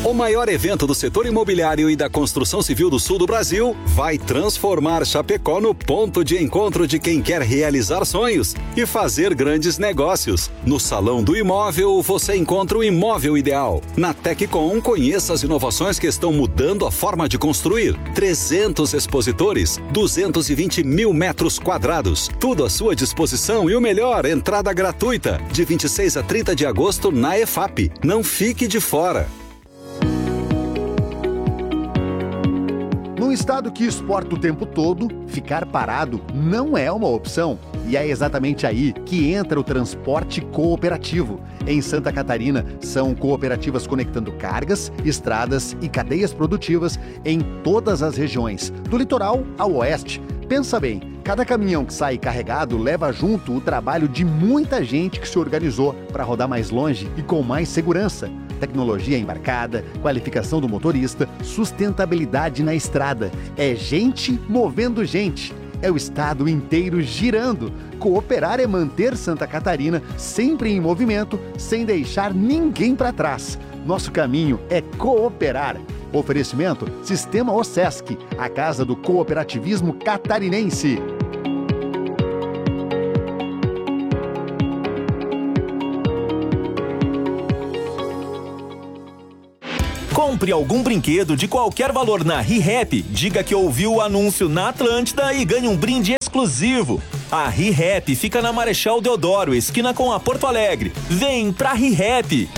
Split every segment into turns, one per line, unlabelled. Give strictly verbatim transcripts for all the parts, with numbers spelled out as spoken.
O maior evento do setor imobiliário e da construção civil do sul do Brasil vai transformar Chapecó no ponto de encontro de quem quer realizar sonhos e fazer grandes negócios. No Salão do Imóvel, você encontra o imóvel ideal. Na Teccom, conheça as inovações que estão mudando a forma de construir. trezentos expositores, duzentos e vinte mil metros quadrados. Tudo à sua disposição e o melhor, entrada gratuita. De vinte e seis a trinta de agosto na E F A P. Não fique de fora.
Num estado que exporta o tempo todo, ficar parado não é uma opção. E é exatamente aí que entra o transporte cooperativo. Em Santa Catarina, são cooperativas conectando cargas, estradas e cadeias produtivas em todas as regiões, do litoral ao oeste. Pensa bem, cada caminhão que sai carregado leva junto o trabalho de muita gente que se organizou para rodar mais longe e com mais segurança. Tecnologia embarcada, qualificação do motorista, sustentabilidade na estrada. É gente movendo gente. É o estado inteiro girando. Cooperar é manter Santa Catarina sempre em movimento, sem deixar ninguém para trás. Nosso caminho é cooperar. Oferecimento Sistema OSESC, a casa do cooperativismo catarinense.
Compre algum brinquedo de qualquer valor na ReHap, diga que ouviu o anúncio na Atlântida e ganhe um brinde exclusivo. A ReHap fica na Marechal Deodoro, esquina com a Porto Alegre. Vem pra ReHap!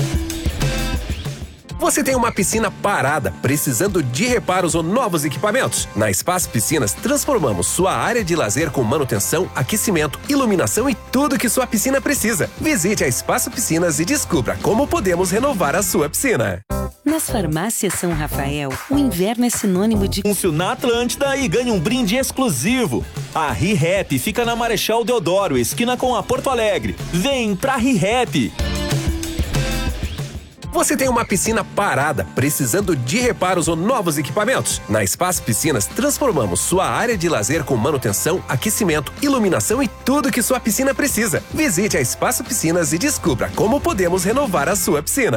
Você tem uma piscina parada, precisando de reparos ou novos equipamentos? Na Espaço Piscinas, transformamos sua área de lazer com manutenção, aquecimento, iluminação e tudo que sua piscina precisa. Visite a Espaço Piscinas e descubra como podemos renovar a sua piscina.
Nas farmácias São Rafael, o inverno é sinônimo de
anúncio na Atlântida e ganhe um brinde exclusivo. A ReHap fica na Marechal Deodoro, esquina com a Porto Alegre. Vem pra ReHap!
Você tem uma piscina parada, precisando de reparos ou novos equipamentos? Na Espaço Piscinas, transformamos sua área de lazer com manutenção, aquecimento, iluminação e tudo que sua piscina precisa. Visite a Espaço Piscinas e descubra como podemos renovar a sua piscina.